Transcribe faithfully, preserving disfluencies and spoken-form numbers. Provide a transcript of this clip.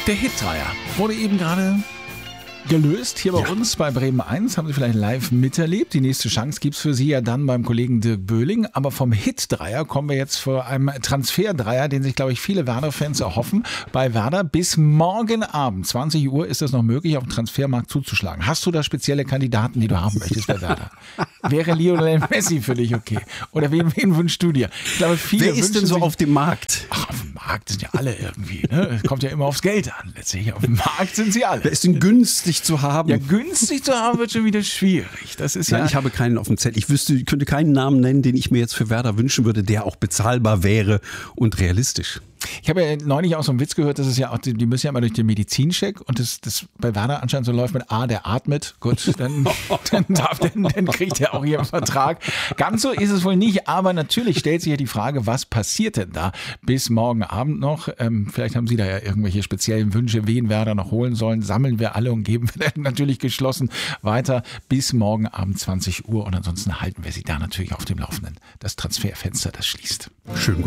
Der Hit-Dreier wurde eben gerade gelöst hier bei ja. uns bei Bremen eins. Haben Sie vielleicht live miterlebt. Die nächste Chance gibt es für Sie ja dann beim Kollegen Dirk Böhling. Aber vom Hit-Dreier kommen wir jetzt vor einem Transfer-Dreier, den sich, glaube ich, viele Werder-Fans erhoffen. Bei Werder bis morgen Abend, zwanzig Uhr, ist es noch möglich, auf dem Transfermarkt zuzuschlagen. Hast du da spezielle Kandidaten, die du haben möchtest bei Werder? Wäre Lionel Messi für dich okay? Oder wen, wen wünschst du dir? Ich glaube, viele Wer ist denn so sich, auf dem Markt? Ach, auf dem Markt sind ja alle irgendwie. Ne? Es kommt ja immer aufs Geld an. Letztlich auf dem Markt sind sie alle. Wer ist denn günstig zu haben? Ja, günstig zu haben wird schon wieder schwierig. Das ist Nein, ja. ich habe keinen auf dem Zettel. Ich wüsste, könnte keinen Namen nennen, den ich mir jetzt für Werder wünschen würde, der auch bezahlbar wäre und realistisch. Ich habe ja neulich auch so einen Witz gehört, dass es ja auch, die müssen ja immer durch den Medizincheck und das, das bei Werder anscheinend so läuft mit A, der atmet, gut, dann, dann, darf, dann, dann kriegt er auch hier einen Vertrag. Ganz so ist es wohl nicht, aber natürlich stellt sich ja die Frage, was passiert denn da bis morgen Abend noch? Ähm, vielleicht haben Sie da ja irgendwelche speziellen Wünsche, wen Werder noch holen sollen. Sammeln wir alle und geben wir dann natürlich geschlossen weiter bis morgen Abend zwanzig Uhr und ansonsten halten wir Sie da natürlich auf dem Laufenden. Das Transferfenster, das schließt. Schönen guten